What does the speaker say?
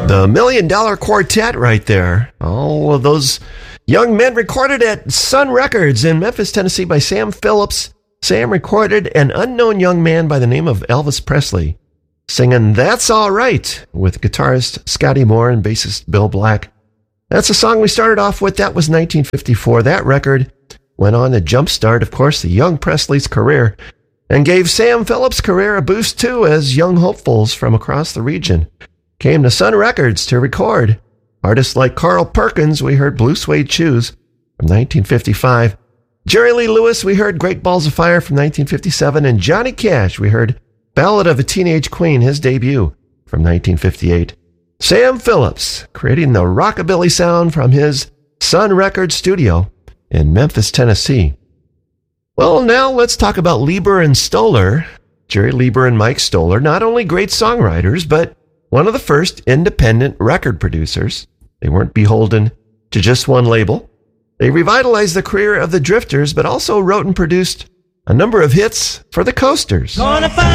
The Million Dollar Quartet right there. All of those young men recorded at Sun Records in Memphis, Tennessee by Sam Phillips. Sam recorded an unknown young man by the name of Elvis Presley singing That's All Right with guitarist Scotty Moore and bassist Bill Black. That's the song we started off with. That was 1954. That record went on to jumpstart, of course, the young Presley's career and gave Sam Phillips' career a boost too, as young hopefuls from across the region came to Sun Records to record. Artists like Carl Perkins, we heard Blue Suede Shoes from 1955. Jerry Lee Lewis, we heard Great Balls of Fire from 1957. And Johnny Cash, we heard Ballad of a Teenage Queen, his debut from 1958. Sam Phillips, creating the rockabilly sound from his Sun Records studio in Memphis, Tennessee. Well, now let's talk about Leiber and Stoller. Jerry Leiber and Mike Stoller, not only great songwriters, but one of the first independent record producers. They weren't beholden to just one label. They revitalized the career of the Drifters, but also wrote and produced a number of hits for the Coasters. Gonna find